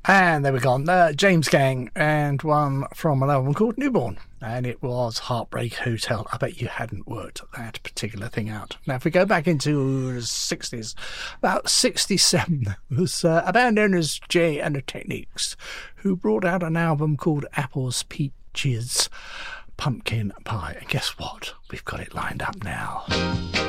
And there we go. James Gang, and one from an album called Newborn. And it was Heartbreak Hotel. I bet you hadn't worked that particular thing out. Now, if we go back into the 60s, about 67, there was a band known as Jay and the Techniques, who brought out an album called Apples, Peaches, Pumpkin Pie. And guess what? We've got it lined up now.